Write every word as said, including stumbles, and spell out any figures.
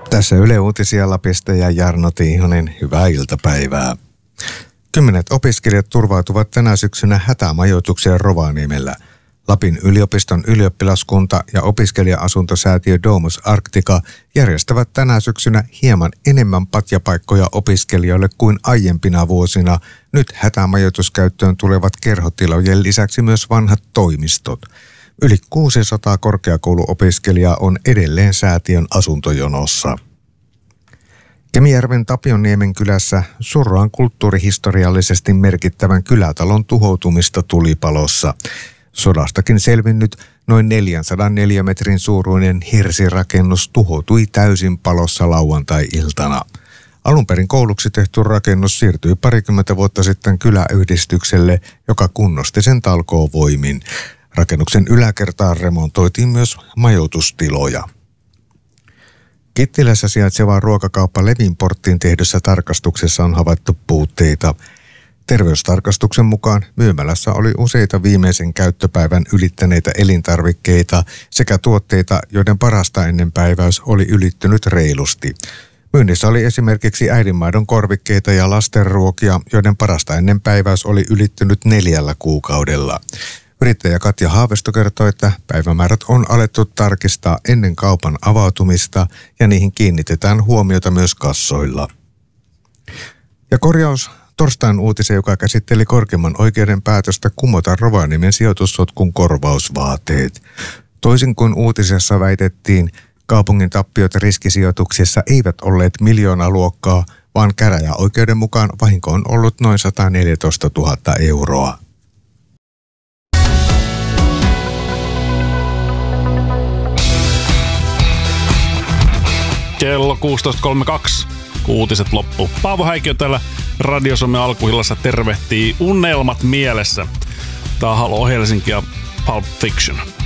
Tässä Yle Uutisia Lapista ja Jarno Tiihonen, hyvää iltapäivää. Kymmenet opiskelijat turvautuvat tänä syksynä hätämajoitukseen Rovaniemellä. Lapin yliopiston ylioppilaskunta ja opiskelija-asuntosäätiö Domus Arctica järjestävät tänä syksynä hieman enemmän patjapaikkoja opiskelijoille kuin aiempina vuosina. Nyt hätämajoituskäyttöön tulevat kerhotilojen lisäksi myös vanhat toimistot. Yli kuusisataa korkeakouluopiskelijaa on edelleen säätiön asuntojonossa. Kemijärven Tapionniemen kylässä surraan kulttuurihistoriallisesti merkittävän kylätalon tuhoutumista tulipalossa. Sodastakin selvinnyt noin neljäsataa neliömetrin suuruinen hirsirakennus tuhoutui täysin palossa lauantai-iltana. Alun perin kouluksi tehty rakennus siirtyi parikymmentä vuotta sitten kyläyhdistykselle, joka kunnosti sen talkoovoimin. Rakennuksen yläkertaan remontoitiin myös majoitustiloja. Kittilässä sijaitseva ruokakauppa Levinporttiin tehdyssä tarkastuksessa on havaittu puutteita. Terveystarkastuksen mukaan myymälässä oli useita viimeisen käyttöpäivän ylittäneitä elintarvikkeita sekä tuotteita, joiden parasta ennen päiväys oli ylittynyt reilusti. Myynnissä oli esimerkiksi äidinmaidon korvikkeita ja lastenruokia, joiden parasta ennen päiväys oli ylittynyt neljällä kuukaudella. Yrittäjä Katja Haavisto kertoi, että päivämäärät on alettu tarkistaa ennen kaupan avautumista ja niihin kiinnitetään huomiota myös kassoilla. Ja korjaus torstain uutisen, joka käsitteli korkeimman oikeuden päätöstä kumota Rovaniemen sijoitussotkun korvausvaateet. Toisin kuin uutisessa väitettiin, kaupungin tappiot riskisijoituksissa eivät olleet miljoonaluokkaa, vaan käräjäoikeuden mukaan vahinko on ollut noin sata neljätoista tuhatta euroa. Kello kuusitoista kolmekymmentäkaksi. Uutiset loppu. Paavo Häikkiö täällä Radio Suomen alkuillassa tervehtii unelmat mielessä. Tää on Halo Helsinki ja Pulp Fiction.